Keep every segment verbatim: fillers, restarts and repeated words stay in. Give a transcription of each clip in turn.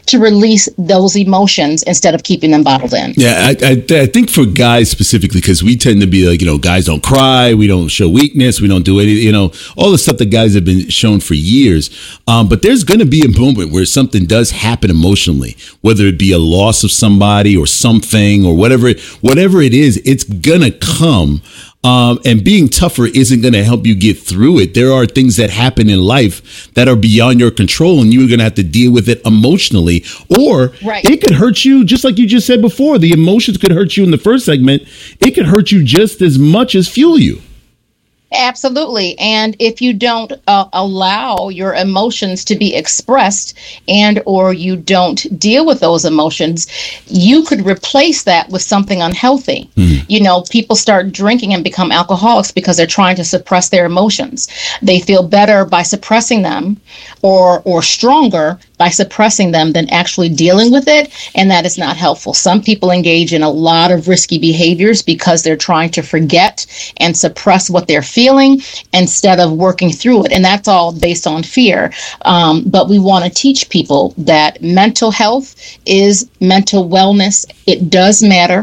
to release those emotions instead of keeping them bottled in. Yeah, I, I, I think for guys specifically, because we tend to be like, you know, guys don't cry, we don't show weakness, we don't do anything, you know, all the stuff that guys have been shown for years. Um, but there's going to be a moment where something does happen emotionally, whether it be a loss of somebody or something or whatever, whatever it is, it's going to come. Um, and being tougher isn't going to help you get through it. There are things that happen in life that are beyond your control, and you're going to have to deal with it emotionally, or right. It could hurt you, just like you just said before. The emotions could hurt you in the first segment. It could hurt you just as much as fuel you. Absolutely. And if you don't uh, allow your emotions to be expressed and or you don't deal with those emotions, you could replace that with something unhealthy. Mm. You know, people start drinking and become alcoholics because they're trying to suppress their emotions. They feel better by suppressing them or or stronger by suppressing them than actually dealing with it. And that is not helpful. Some people engage in a lot of risky behaviors because they're trying to forget and suppress what they're feeling instead of working through it. And that's all based on fear. Um, but we want to teach people that mental health is mental wellness. It does matter.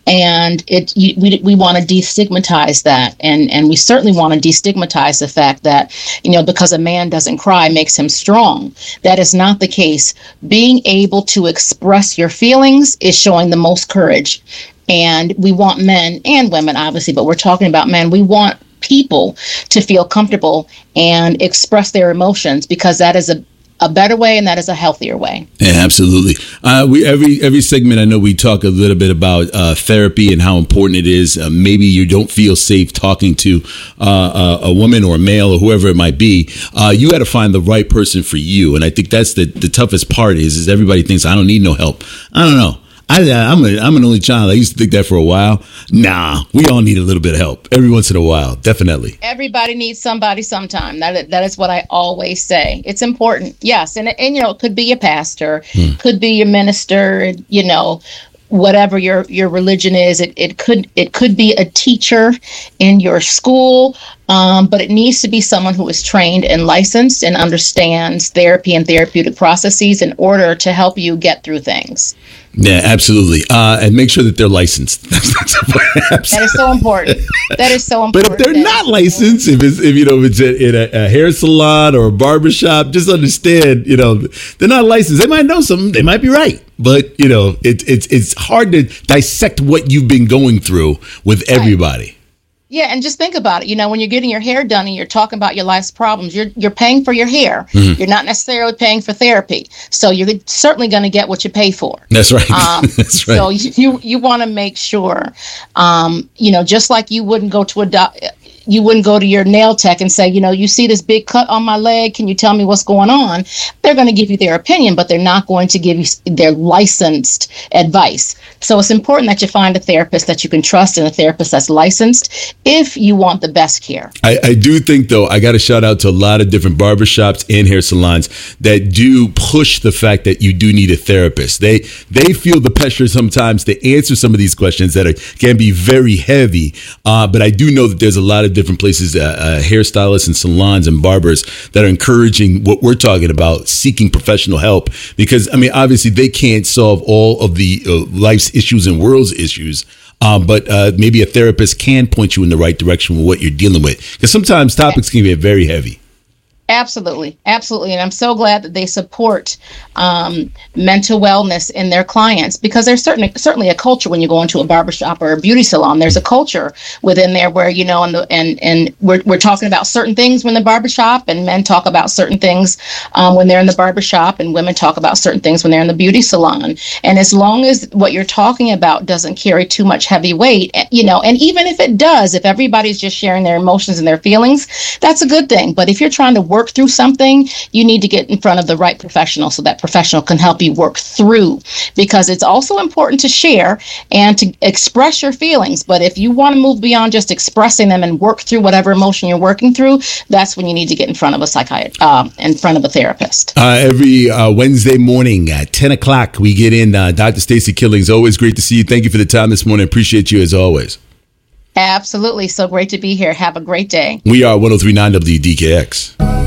And it you, we, we want to destigmatize that. And, and we certainly want to destigmatize the fact that, you know, because a man doesn't cry makes him strong. That is not the case. Being able to express your feelings is showing the most courage. And we want men and women, obviously, but we're talking about men. We want people to feel comfortable and express their emotions because that is a a better way, and that is a healthier way. Yeah, absolutely. Uh, we every every segment, I know we talk a little bit about uh, therapy and how important it is. Uh, maybe you don't feel safe talking to uh, a, a woman or a male or whoever it might be. Uh, you got to find the right person for you, and I think that's the the toughest part. Is is everybody thinks I don't need no help. I don't know. I, I'm, a, I'm an only child. I used to think that for a while. Nah, we all need a little bit of help every once in a while. Definitely. Everybody needs somebody sometime. That that is what I always say. It's important. Yes. And, and you know, it could be a pastor, hmm. could be your minister, you know, whatever your, your religion is. It, it could it could be a teacher in your school. Um, but it needs to be someone who is trained and licensed and understands therapy and therapeutic processes in order to help you get through things. Yeah, absolutely. Uh, and make sure that they're licensed. That's, that's that is so important. That is so important. But if they're that not licensed, if it's if you know if it's in a, a hair salon or a barbershop, just understand, you know, they're not licensed. They might know something. They might be right. But, you know, it, it's it's hard to dissect what you've been going through with everybody. Right. Yeah, and just think about it. You know, when you're getting your hair done and you're talking about your life's problems, you're you're paying for your hair. Mm-hmm. You're not necessarily paying for therapy. So you're certainly going to get what you pay for. That's right. Um, That's right. So you you want to make sure, um, you know, just like you wouldn't go to a doc. You wouldn't go to your nail tech and say, you know, you see this big cut on my leg. Can you tell me what's going on? They're going to give you their opinion, but they're not going to give you their licensed advice. So it's important that you find a therapist that you can trust and a therapist that's licensed if you want the best care. I, I do think, though, I got to shout out to a lot of different barbershops and hair salons that do push the fact that you do need a therapist. They they feel the pressure sometimes to answer some of these questions that are, can be very heavy. Uh, but I do know that there's a lot of different places, uh, uh, hairstylists and salons and barbers that are encouraging what we're talking about, seeking professional help. Because, I mean, obviously they can't solve all of the uh, life's issues and world's issues. Um, but uh, maybe a therapist can point you in the right direction with what you're dealing with. Because sometimes topics can get very heavy. Absolutely. Absolutely. And I'm so glad that they support um, mental wellness in their clients, because there's certainly certainly a culture when you go into a barbershop or a beauty salon. There's a culture within there where, you know, and the, and, and we're we're talking about certain things when the barbershop, and men talk about certain things um, when they're in the barbershop, and women talk about certain things when they're in the beauty salon. And as long as what you're talking about doesn't carry too much heavy weight, you know, and even if it does, if everybody's just sharing their emotions and their feelings, that's a good thing. But if you're trying to work through something, you need to get in front of the right professional so that professional can help you work through, because it's also important to share and to express your feelings. But if you want to move beyond just expressing them and work through whatever emotion you're working through, that's when you need to get in front of a psychiatrist, uh, in front of a therapist. Uh, every uh, Wednesday morning at ten o'clock, we get in uh, Doctor Stacey Killings. Always great to see you. Thank you for the time this morning. Appreciate you as always. Absolutely. So great to be here. Have a great day. We are one oh three point nine W D K X.